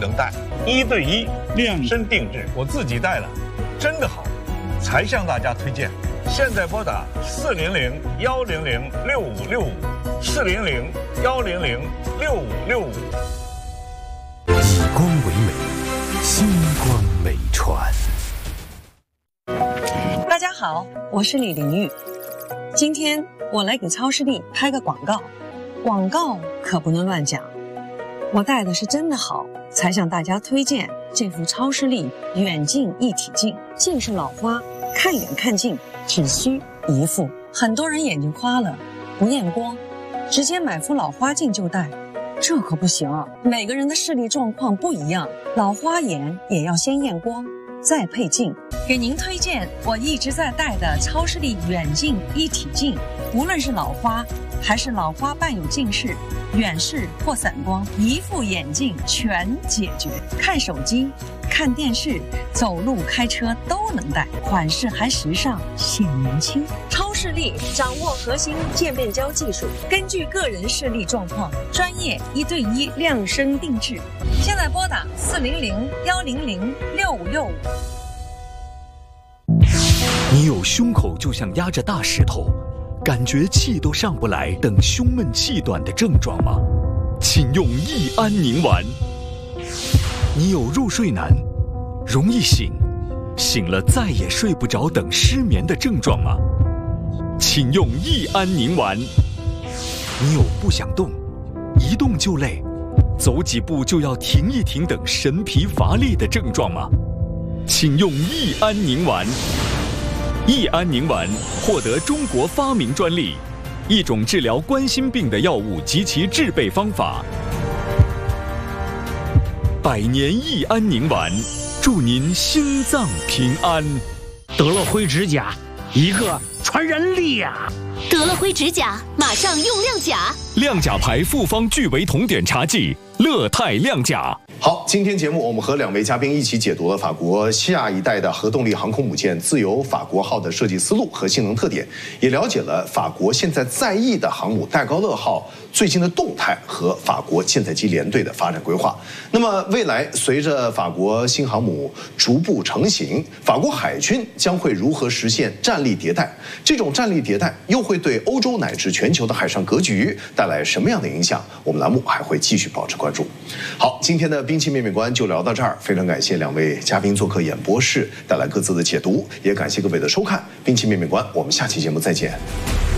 能带，1对1量身定制，我自己带了，真的好，才向大家推荐。现在拨打400-100-6565，400-100-6565。 以光为美，星光美传。 大家好，我是李玲玉。今天我来给超视力拍个广告，广告可不能乱讲。我带的是真的好，才向大家推荐这副超视力远近一体镜。近视老花，看远看近只需一副。很多人眼睛花了，不验光，直接买副老花镜就戴，这可不行啊！每个人的视力状况不一样，老花眼也要先验光，再配镜。给您推荐我一直在戴的超视力远近一体镜，无论是老花还是老花伴有近视、远视或散光，一副眼镜全解决。看手机、看电视、走路、开车都能戴，款式还时尚，显年轻。超视力掌握核心渐变焦技术，根据个人视力状况，专业1对1量身定制。现在拨打400-100-6565。 你有胸口就像压着大石头，感觉气都上不来等胸闷气短的症状吗？请用益安宁丸。你有入睡难、容易醒、醒了再也睡不着等失眠的症状吗？请用益安宁丸。你有不想动、一动就累、走几步就要停一停等神疲乏力的症状吗？请用益安宁丸。益安宁丸获得中国发明专利，一种治疗冠心病的药物及其制备方法。100年益安宁丸，祝您心脏平安。 得了灰指甲，一个传染力呀！ 得了灰指甲，马上用亮甲。 亮甲牌复方聚维酮碘茶剂，乐泰亮甲。 好，今天节目我们和2位嘉宾一起解读了法国下一代的核动力航空母舰自由法国号的设计思路和性能特点，也了解了法国现在在役的航母戴高乐号最近的动态和法国舰载机联队的发展规划。那么未来随着法国新航母逐步成型，法国海军将会如何实现战力迭代？这种战力迭代又会对欧洲乃至全球的海上格局带来什么样的影响？我们栏目还会继续保持关注。好，今天的兵器面面观就聊到这儿，非常感谢2位嘉宾做客演播室，带来各自的解读，也感谢各位的收看。兵器面面观，我们下期节目再见。